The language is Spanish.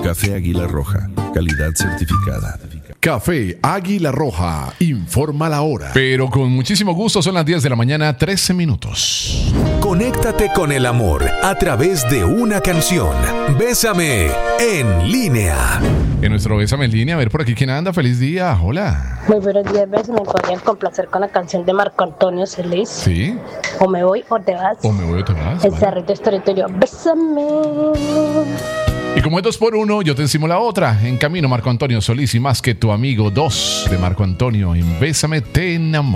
Café Águila Roja, calidad certificada. Café Águila Roja, informa la hora. Pero con muchísimo gusto, son las 10 de la mañana, 13 minutos. Conéctate con el amor a través de una canción. Bésame en línea. En nuestro Bésame en línea, a ver por aquí quién anda. Feliz día, hola. Muy buenos días, ¿ves? ¿Me podrían complacer con la canción de Marco Antonio Solís? Sí. O me voy o te vas. O me voy o te vas. El Vale. cerrito es territorio. Bésame. Y como es 2 por 1, yo te encimo la otra. En camino, Marco Antonio Solís y Más que tu amigo 2 de Marco Antonio en Bésame te enamoro.